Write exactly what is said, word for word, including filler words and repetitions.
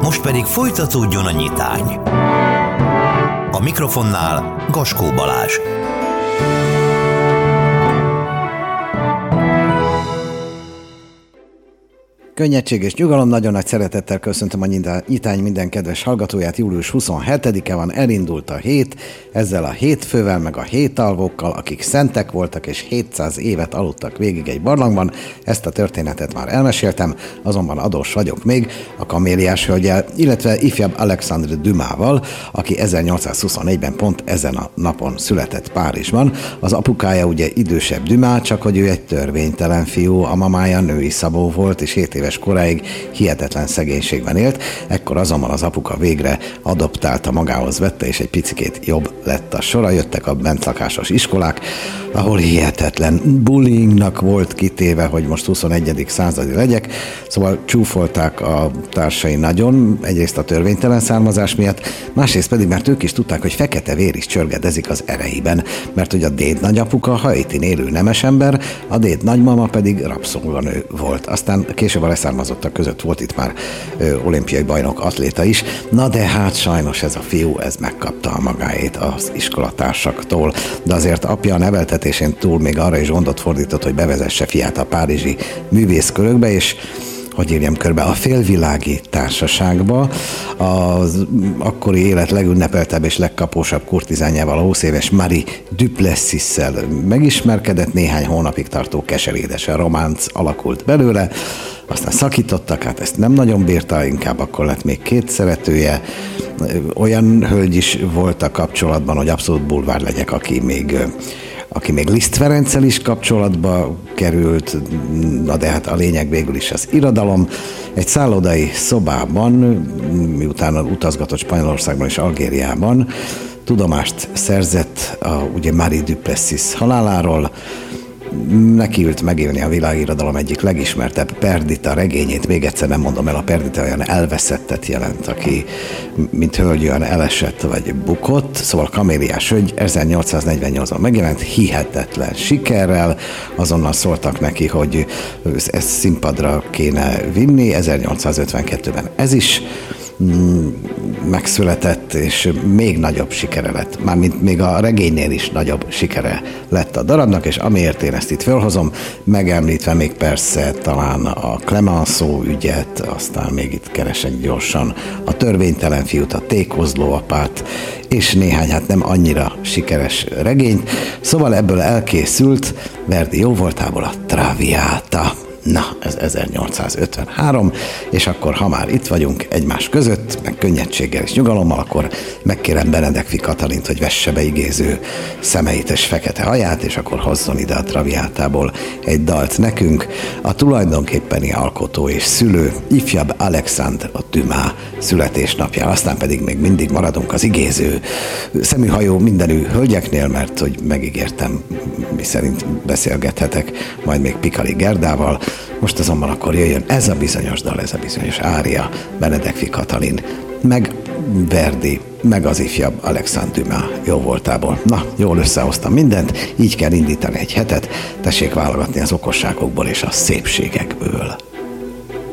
Most pedig folytatódjon a nyitány. A mikrofonnál Gaskó Balázs. Könnyedség és nyugalom, nagyon nagy szeretettel köszöntöm a nyitány minden kedves hallgatóját. július huszonhetedike van, elindult a hét, ezzel a hétfővel, meg a hétalvókkal, akik szentek voltak és hétszáz évet aludtak végig egy barlangban. Ezt a történetet már elmeséltem, azonban adós vagyok még a Kaméliás hölgyel, illetve ifjabb Alexandre Dumasval, aki ezernyolcszázhuszonegyben pont ezen a napon született Párizsban. Az apukája ugye idősebb Dumas, csak hogy ő egy törvénytelen fiú, a mamája női szabó volt, és hét éves koráig hihetetlen szegénységben élt, ekkor azonban az apuka végre adoptálta, magához vette, és egy picikét jobb lett a sora. Jöttek a bentlakásos iskolák, ahol hihetetlen bullyingnak volt kitéve, hogy most huszonegyedik századi legyek, szóval csúfolták a társai nagyon, egyrészt a törvénytelen származás miatt, másrészt pedig, mert ők is tudták, hogy fekete vér is csörgedezik az ereiben, mert hogy a déd nagyapuka Haitin élő nemes ember, a déd nagymama pedig rabszolganő volt. Aztán később a leszármazottak között volt itt már ö, olimpiai bajnok atléta is, na de hát sajnos ez a fiú, ez megkapta a magáét az iskolatársaktól, de azért apja a neveltetésén túl még arra is gondot fordított, hogy bevezesse fiát a párizsi művészkörökbe, és hogy írjam körbe, a félvilági társaságba, az akkori élet legünnepeltebb és legkapósabb kurtizánjával, a húsz éves Marie Duplessissel megismerkedett, néhány hónapig tartó keserédesen románc alakult belőle, aztán szakítottak, hát ezt nem nagyon bírta, inkább akkor lett még két szeretője. Olyan hölgy is volt a kapcsolatban, hogy abszolút bulvár legyek, aki még aki még Liszt Ferenccel is kapcsolatba került, na de hát a lényeg végül is az irodalom. Egy szállodai szobában, miután utazgatott Spanyolországban és Algériában, tudomást szerzett a, ugye Marie Duplessis haláláról, nekiült megélni a világirodalom egyik legismertebb Perdita regényét, még egyszer nem mondom el, a Perdita olyan elveszettet jelent, aki mint hölgy olyan elesett vagy bukott, szóval Kaméliás hölgy ezernyolcszáznegyvennyolcban megjelent, hihetetlen sikerrel, azonnal szóltak neki, hogy ezt színpadra kéne vinni, ezernyolcszázötvenkettőben ez is megszületett, és még nagyobb sikere lett, mármint még a regénynél is nagyobb sikere lett a darabnak, és amiért én ezt itt felhozom, megemlítve még persze talán a Clemenceau ügyet, aztán még itt keresek gyorsan a törvénytelen fiút, a Tékozló apát, és néhány hát nem annyira sikeres regényt, szóval ebből elkészült Verdi jóvoltából a Traviata. Na, ez ezernyolcszázötvenhárom, és akkor, ha már itt vagyunk egymás között, meg könnyedséggel és nyugalommal, akkor megkérem Benedekfi Katalint, hogy vesse be igéző szemeit és fekete haját, és akkor hozzon ide a Traviátából egy dalt nekünk. A tulajdonképpeni alkotó és szülő, ifjabb Alexandre Dumas születésnapján, aztán pedig még mindig maradunk az igéző szeműhajó mindenű hölgyeknél, mert hogy megígértem, mi szerint beszélgethetek majd még Pikali Gerdával. Most azonban akkor jöjjön ez a bizonyos dal, ez a bizonyos ária, Benedekfi Katalin, meg Verdi, meg az ifjabb Alexandre Dumas jóvoltából. Na, jól összehoztam mindent, így kell indítani egy hetet, tessék válogatni az okosságokból és a szépségekből.